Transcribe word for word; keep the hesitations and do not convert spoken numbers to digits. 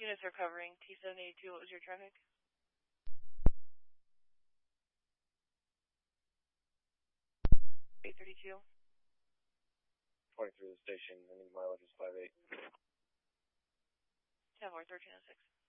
Units are covering T seven eighty-two. What was your traffic? eight thirty-two. Pointing through the station, ending mileage is five eight. ten four, thirteen oh six.